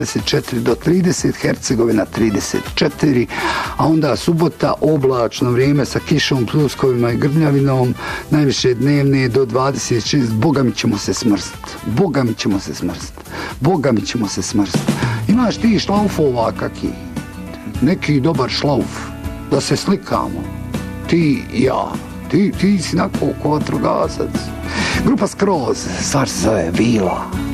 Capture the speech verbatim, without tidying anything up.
dvadeset četiri do trideset, Hercegovina trideset četiri, a onda subota oblačno vrijeme sa kišom, pljuskovima i grmljavinom, najviše dnevne do dvadeset šest, boga mi ćemo se smrst, boga mi ćemo se smrst, boga mi ćemo se smrst. Imaš ti šlaufova kaki, neki dobar šlauf, da se slikamo, ti i ja, ti, ti si nakon ko vatrogasac. Grupa Skroz, stvar se zove Vila.